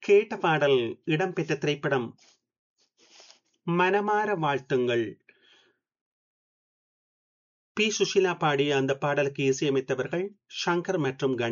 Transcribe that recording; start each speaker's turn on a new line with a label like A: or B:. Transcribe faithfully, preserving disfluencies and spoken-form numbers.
A: கேட்ட பாடல் இடம்பெற்ற திரைப்படம் மனமார வாழ்த்துங்கள். பி சுஷீலா பாடிய அந்த பாடலுக்கு இசையமைத்தவர்கள் சங்கர் மற்றும் கணேஷ்.